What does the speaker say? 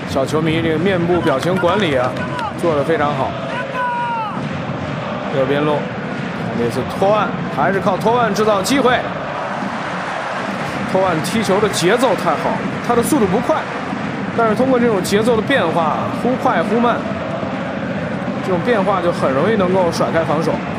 小球迷这个面部表情管理啊，做得非常好。右边路，这次托万还是靠托万制造机会。托万踢球的节奏太好，他的速度不快，但是通过这种节奏的变化，忽快忽慢，这种变化就很容易能够甩开防守。